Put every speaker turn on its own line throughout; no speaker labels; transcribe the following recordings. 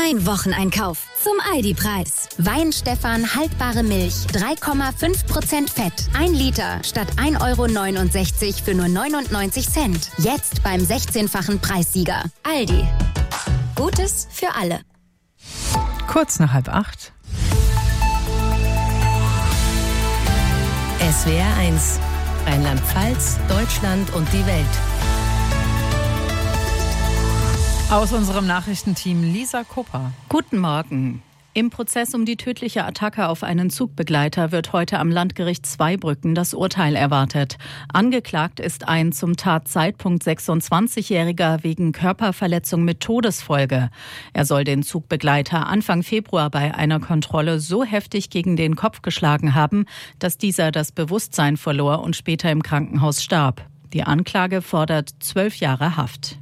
Dein Wocheneinkauf zum Aldi-Preis.
Weinstefan haltbare Milch, 3,5% Fett. 1 Liter statt 1,69 € für nur 99 Cent. Jetzt beim 16-fachen Preissieger. Aldi. Gutes für alle.
Kurz nach 7:30.
SWR 1. Rheinland-Pfalz, Deutschland und die Welt.
Aus unserem Nachrichtenteam Lisa Kupper.
Guten Morgen. Im Prozess um die tödliche Attacke auf einen Zugbegleiter wird heute am Landgericht Zweibrücken das Urteil erwartet. Angeklagt ist ein zum Tatzeitpunkt 26-Jähriger wegen Körperverletzung mit Todesfolge. Er soll den Zugbegleiter Anfang Februar bei einer Kontrolle so heftig gegen den Kopf geschlagen haben, dass dieser das Bewusstsein verlor und später im Krankenhaus starb. Die Anklage fordert 12 Jahre Haft.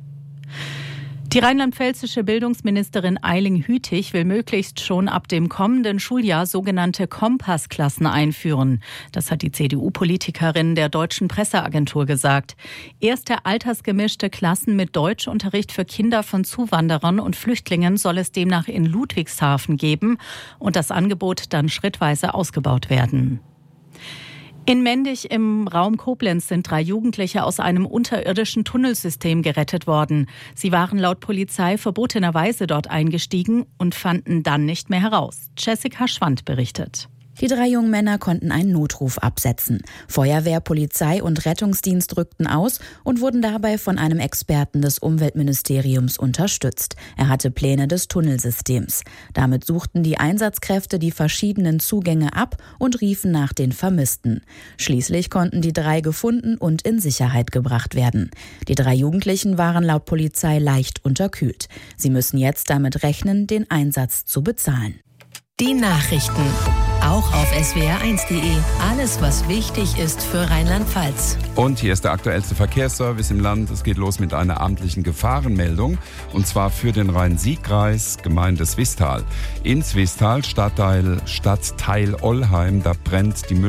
Die rheinland-pfälzische Bildungsministerin Eiling Hütig will möglichst schon ab dem kommenden Schuljahr sogenannte Kompassklassen einführen. Das hat die CDU-Politikerin der Deutschen Presseagentur gesagt. Erste altersgemischte Klassen mit Deutschunterricht für Kinder von Zuwanderern und Flüchtlingen soll es demnach in Ludwigshafen geben und das Angebot dann schrittweise ausgebaut werden. In Mendig im Raum Koblenz sind 3 Jugendliche aus einem unterirdischen Tunnelsystem gerettet worden. Sie waren laut Polizei verbotenerweise dort eingestiegen und fanden dann nicht mehr heraus. Jessica Schwand berichtet.
Die 3 jungen Männer konnten einen Notruf absetzen. Feuerwehr, Polizei und Rettungsdienst rückten aus und wurden dabei von einem Experten des Umweltministeriums unterstützt. Er hatte Pläne des Tunnelsystems. Damit suchten die Einsatzkräfte die verschiedenen Zugänge ab und riefen nach den Vermissten. Schließlich konnten die 3 gefunden und in Sicherheit gebracht werden. Die 3 Jugendlichen waren laut Polizei leicht unterkühlt. Sie müssen jetzt damit rechnen, den Einsatz zu bezahlen.
Die Nachrichten. Auch auf swr1.de. Alles, was wichtig ist für Rheinland-Pfalz.
Und hier ist der aktuellste Verkehrsservice im Land. Es geht los mit einer amtlichen Gefahrenmeldung. Und zwar für den Rhein-Sieg-Kreis, Gemeinde Swisttal. In Swisttal, Stadtteil Ollheim, da brennt die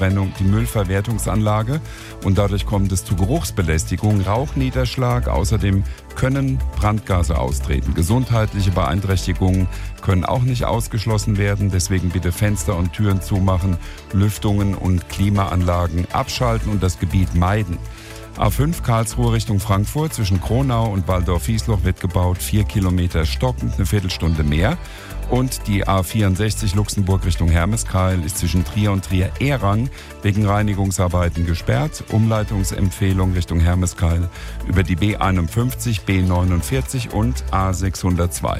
Müllverwertungsanlage. Und dadurch kommt es zu Geruchsbelästigung, Rauchniederschlag. Außerdem können Brandgase austreten. Gesundheitliche Beeinträchtigungen können auch nicht ausgeschlossen werden. Deswegen bitte Fenster und Türen zumachen, Lüftungen und Klimaanlagen abschalten und das Gebiet meiden. A5 Karlsruhe Richtung Frankfurt zwischen Kronau und Waldorf-Wiesloch wird gebaut. 4 Kilometer stockend, eine Viertelstunde mehr. Und die A64 Luxemburg Richtung Hermeskeil ist zwischen Trier und Trier-Ehrang wegen Reinigungsarbeiten gesperrt. Umleitungsempfehlung Richtung Hermeskeil über die B51, B49 und A602.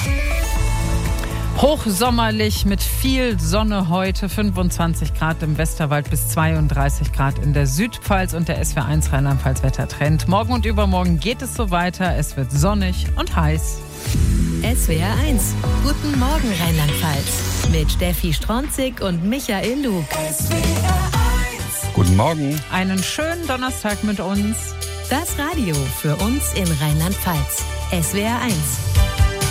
Hochsommerlich mit viel Sonne heute, 25 Grad im Westerwald bis 32 Grad in der Südpfalz und der SWR1 Rheinland-Pfalz Wettertrend. Morgen und übermorgen geht es so weiter, es wird sonnig und heiß.
SWR 1. Guten Morgen Rheinland-Pfalz. Mit Steffi Stronzig und Michael Lug.
Guten Morgen.
Einen schönen Donnerstag mit uns.
Das Radio für uns in Rheinland-Pfalz. SWR 1.